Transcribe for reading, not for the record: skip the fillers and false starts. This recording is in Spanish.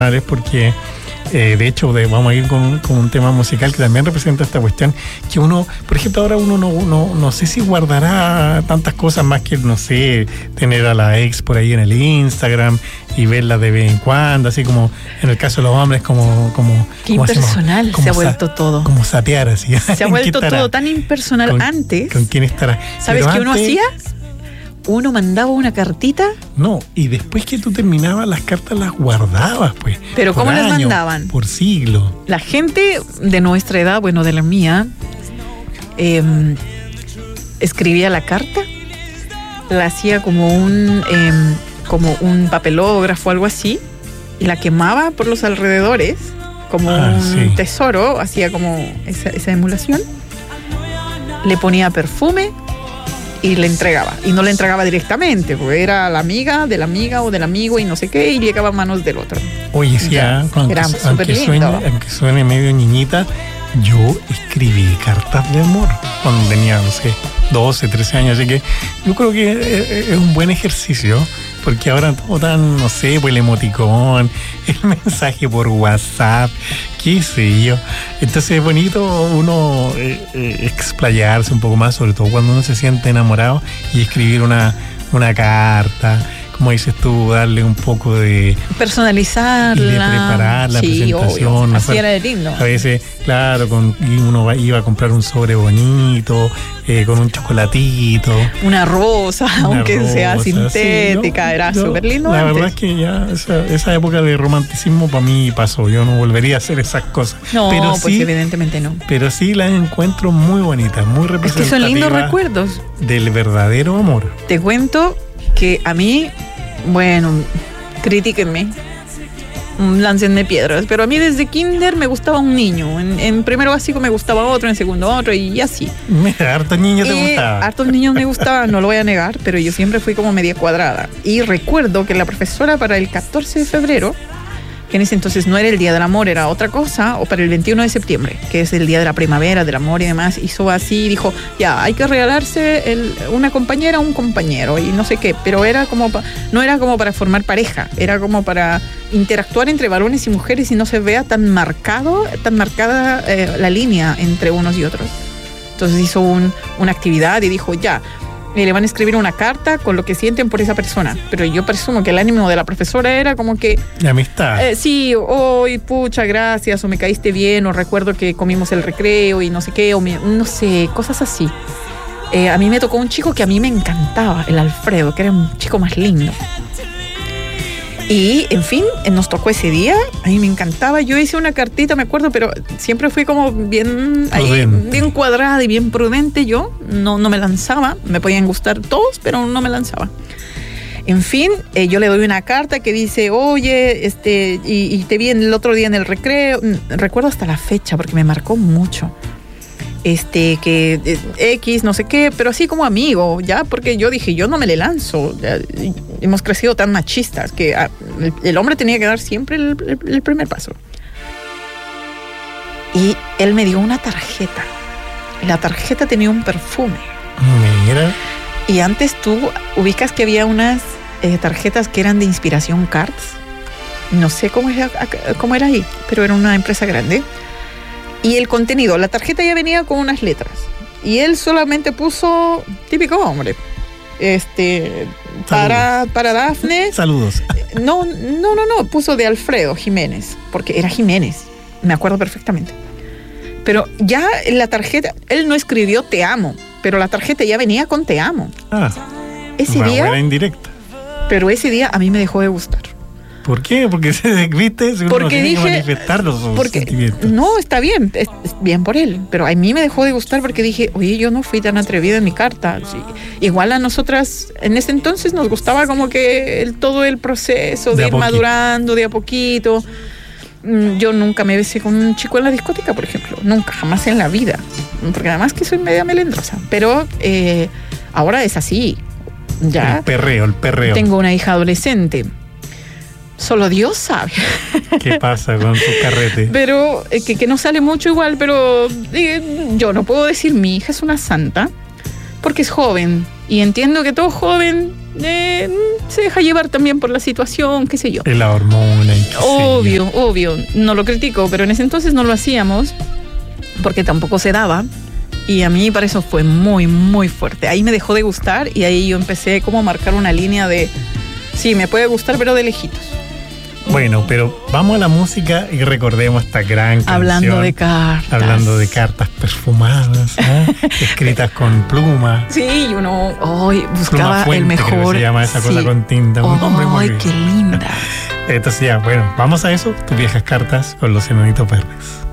porque de hecho vamos a ir con un tema musical que también representa esta cuestión, que uno, por ejemplo, ahora uno no sé si guardará tantas cosas más que, no sé, tener a la ex por ahí en el Instagram y verla de vez en cuando, así como en el caso de los hombres, como qué impersonal se ha vuelto todo. Como sapear así. Se ha vuelto todo tan impersonal. Antes. ¿Con quién estará? ¿Sabes qué uno hacía? Uno mandaba una cartita. No, y después que tú terminabas las cartas las guardabas, pues. Pero ¿cómo las mandaban? Por siglo. La gente de nuestra edad, bueno, de la mía, escribía la carta, la hacía como un papelógrafo o algo así, y la quemaba por los alrededores, como un tesoro, hacía como esa emulación, le ponía perfume y le entregaba. Y no le entregaba directamente, porque era la amiga de la amiga o del amigo y no sé qué, y llegaba a manos del otro. Oye, sí, aunque suene medio niñita, yo escribí cartas de amor cuando tenía, no sé, 12, 13 años, así que yo creo que es un buen ejercicio, porque ahora todo tan, no sé, pues el emoticón, el mensaje por WhatsApp, qué sé yo. Entonces es bonito uno explayarse un poco más, sobre todo cuando uno se siente enamorado, y escribir una carta, como dices tú, darle un poco de personalizarla y de preparar la presentación. Obvio. Así era de lindo. A veces, claro, uno iba a comprar un sobre bonito, con un chocolatito, una rosa, aunque sea sintética, sí, era súper lindo. La verdad es que ya esa época de romanticismo para mí pasó. Yo no volvería a hacer esas cosas. No, pero pues sí, evidentemente no. Pero sí las encuentro muy bonitas, muy representativas. Es que son lindos recuerdos del verdadero amor. Te cuento que a mí, bueno, critíquenme, láncenme piedras, pero a mí desde kinder me gustaba un niño. En primero básico me gustaba otro, en segundo otro, y así. Hartos niños te gustaban. Hartos niños me gustaban, no lo voy a negar, pero yo siempre fui como media cuadrada. Y recuerdo que la profesora, para el 14 de febrero, que en ese entonces no era el Día del Amor, era otra cosa, o para el 21 de septiembre, que es el Día de la Primavera, del amor y demás, hizo así, dijo, ya, hay que regalarse una compañera a un compañero, y no sé qué, pero era como no era como para formar pareja, era como para interactuar entre varones y mujeres y no se vea tan marcada la línea entre unos y otros. Entonces hizo una actividad y dijo, ya, le van a escribir una carta con lo que sienten por esa persona. Pero yo presumo que el ánimo de la profesora era como que... La amistad. Sí, hoy, pucha, gracias, o me caíste bien, o recuerdo que comimos el recreo y no sé qué, no sé, cosas así. A mí me tocó un chico que a mí me encantaba, el Alfredo, que era un chico más lindo. Y, en fin, nos tocó ese día, a mí me encantaba, yo hice una cartita, me acuerdo, pero siempre fui como bien cuadrada y bien prudente yo, no me lanzaba, me podían gustar todos, pero no me lanzaba. En fin, yo le doy una carta que dice, oye, y te vi el otro día en el recreo, recuerdo hasta la fecha porque me marcó mucho. Que X, no sé qué, pero así como amigo, ya, porque yo dije, yo no me le lanzo, ya, hemos crecido tan machistas que el hombre tenía que dar siempre el primer paso. Y él me dio una tarjeta, la tarjeta tenía un perfume. Mira. Y antes tú ubicas que había unas tarjetas que eran de Inspiración Cards, no sé cómo era ahí, pero era una empresa grande. Y el contenido, la tarjeta ya venía con unas letras. Y él solamente puso, típico hombre, para Dafne. Saludos. No, puso de Alfredo Jiménez, porque era Jiménez, me acuerdo perfectamente. Pero ya en la tarjeta, él no escribió te amo, pero la tarjeta ya venía con te amo. Ese día era indirecta. Pero ese día a mí me dejó de gustar. ¿Por qué? Porque porque dije, manifestar los sentimientos. No, está bien, es bien por él, pero a mí me dejó de gustar porque dije, oye, yo no fui tan atrevida en mi carta. Sí, igual a nosotras en ese entonces nos gustaba como que todo el proceso de ir madurando de a poquito. Yo nunca me besé con un chico en la discoteca, por ejemplo, nunca, jamás en la vida, porque además que soy media melendrosa, pero ahora es así, ya. El perreo. Tengo una hija adolescente. Solo Dios sabe. ¿Qué pasa con tu carrete? Pero que no sale mucho igual, pero yo no puedo decir mi hija es una santa porque es joven. Y entiendo que todo joven se deja llevar también por la situación, qué sé yo. La hormona y obvio, no lo critico, pero en ese entonces no lo hacíamos porque tampoco se daba. Y a mí para eso fue muy, muy fuerte. Ahí me dejó de gustar y ahí yo empecé como a marcar una línea de, sí, me puede gustar, pero de lejitos. Bueno, pero vamos a la música y recordemos esta gran canción. Hablando de cartas perfumadas, escritas con pluma. Sí, uno buscaba fuente, el mejor. Creo que se llama esa cosa con tinta. ¡Ay, qué linda! Entonces ya, bueno, vamos a eso. Tus viejas cartas con los Enanitos Verdes.